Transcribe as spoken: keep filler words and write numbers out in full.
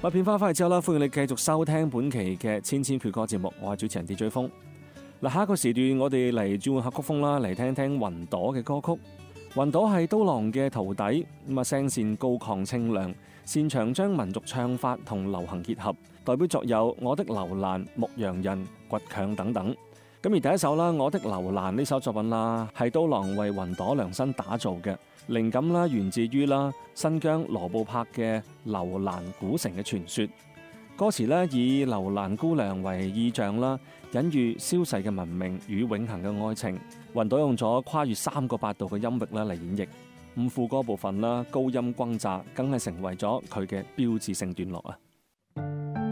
麥片花翻嚟之後啦，歡迎你繼續收聽本期嘅千千闕歌節目，我係主持人 D J 風。嗱，下一個時段我哋嚟轉換下曲風啦，嚟聽聽雲朵嘅歌曲。雲朵係刀郎嘅徒弟，咁啊聲線高亢清亮，擅長將民族唱法同流行結合，代表作有《我的樓蘭》、《牧羊人》、《倔強》等等。咁而第一首啦，《我的樓蘭》呢首作品啦，係刀郎為雲朵量身打造嘅，靈感啦源自於啦新疆羅布泊嘅樓蘭古城嘅傳說。歌詞咧以樓蘭姑娘為意象啦，隱喻消逝嘅文明與永恆嘅愛情。雲朵用咗跨越三個八度嘅音域啦嚟演繹，咁副歌部分啦高音轟炸，更係成為咗佢嘅標誌性段落啊！